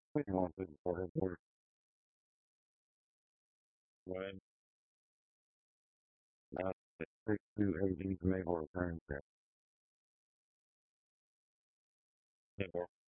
What do you want to do for it? When not 6280 Maple Return Trip.